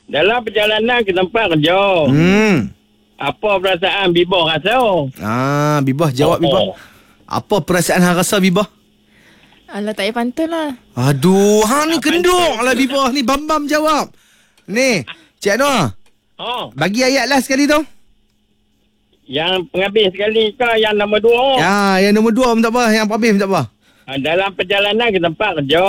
Dalam perjalanan ke tempat kerja. Apa perasaan Bibah rasa? Bibah jawab Bibah. Apa perasaan hang rasa Bibah? Alah, tak payah pantun lah. Aduh, hang ni Tak kenduk pandai. lah Bibah ni. Bam-bam jawab. Ni, Cik Noah. Oh, Bagi ayat last sekali tu. yang penghabis sekali ke yang nombor 2? Yang nombor 2 pun tak apa. Yang habis pun tak apa. Dalam perjalanan ke tempat kerja.